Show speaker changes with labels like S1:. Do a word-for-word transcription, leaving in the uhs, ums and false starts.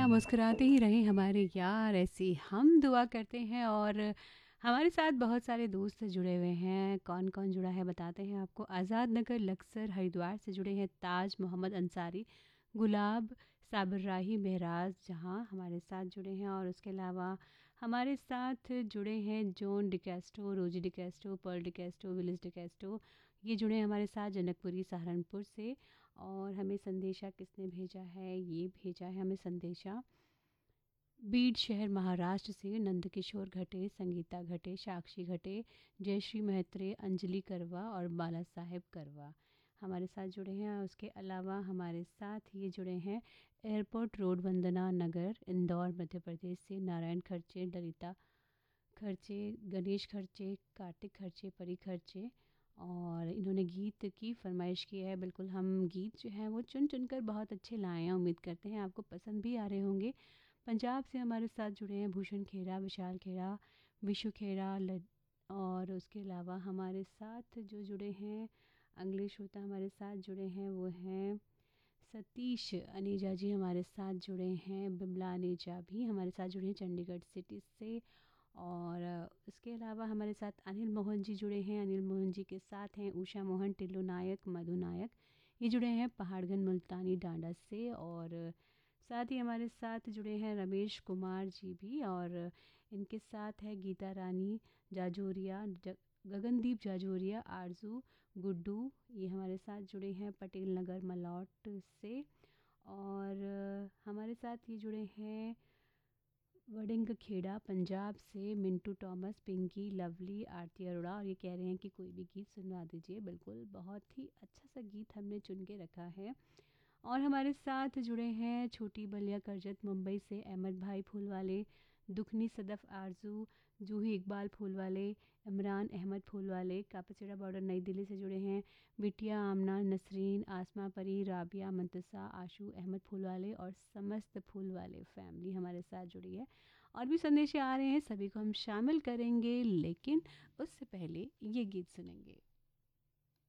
S1: हमेशा मुस्कुराते ही रहें हमारे यार, ऐसी हम दुआ करते हैं। और हमारे साथ बहुत सारे दोस्त जुड़े हुए हैं। कौन कौन जुड़ा है बताते हैं आपको। आज़ाद नगर लक्सर हरिद्वार से जुड़े हैं ताज मोहम्मद अंसारी, गुलाब साबिर राही महराज जहां हमारे साथ जुड़े हैं। और उसके अलावा हमारे साथ जुड़े हैं जॉन डिकेस्टो, रोजी डिकेस्टो, पर्ल डिकेस्टो, विलिस डिकेस्टो। ये जुड़े हैं हमारे साथ जनकपुरी सहारनपुर से। और हमें संदेशा किसने भेजा है, ये भेजा है हमें संदेशा बीड शहर महाराष्ट्र से नंदकिशोर घटे, संगीता घटे, साक्षी घटे, जयश्री महत्रे, अंजलि करवा और बाला साहेब करवा हमारे साथ जुड़े हैं। उसके अलावा हमारे साथ ये जुड़े हैं एयरपोर्ट रोड वंदना नगर इंदौर मध्य प्रदेश से नारायण खर्चे, ललिता खर्चे, गणेश खर्चे, कार्तिक खर्चे, परी खर्चे। और इन्होंने गीत की फरमाइश की है। बिल्कुल हम गीत जो हैं वो चुन चुन कर बहुत अच्छे लाए हैं। उम्मीद करते हैं आपको पसंद भी आ रहे होंगे। पंजाब से हमारे साथ जुड़े हैं भूषण खेड़ा, विशाल खेड़ा, विशु खेड़ा लड और उसके अलावा हमारे साथ जो जुड़े हैं अगले श्रोता हमारे साथ जुड़े हैं वो हैं सतीश अनीजा जी हमारे साथ जुड़े हैं। बिमला अनीजा भी हमारे साथ जुड़े हैं चंडीगढ़ सिटी से। और उसके अलावा हमारे साथ अनिल मोहन जी जुड़े हैं। अनिल मोहन जी के साथ हैं उषा मोहन, टिल्लू नायक, मधु नायक। ये जुड़े हैं पहाड़गंज मुल्तानी डांडा से। और साथ ही हमारे साथ जुड़े हैं रमेश कुमार जी भी। और इनके साथ है गीता रानी जाजोरिया, गगनदीप जाजोरिया, आरजू गुड्डू। ये हमारे साथ जुड़े हैं पटेल नगर मलौट से। और हमारे साथ ये जुड़े हैं वडिंग खेड़ा पंजाब से मिंटू टॉमस, पिंकी, लवली, आरती अरोड़ा। और ये कह रहे हैं कि कोई भी गीत सुनवा दीजिए। बिल्कुल बहुत ही अच्छा सा गीत हमने चुन के रखा है। और हमारे साथ जुड़े हैं छोटी बलिया करजत मुंबई से अहमद भाई फूलवाले, दुखनी सदफ़ आरजू, जूही इकबाल फूलवाले, इमरान अहमद फूलवाले, कापसीरा बॉर्डर नई दिल्ली से जुड़े हैं बिटिया आमना, नसरीन, आसमा परी, राबिया, मंतसा, आशू अहमद फूलवाले और समस्त फूलवाले फैमिली हमारे साथ जुड़ी है। और भी संदेश आ रहे हैं, सभी को हम शामिल करेंगे, लेकिन उससे पहले ये गीत सुनेंगे।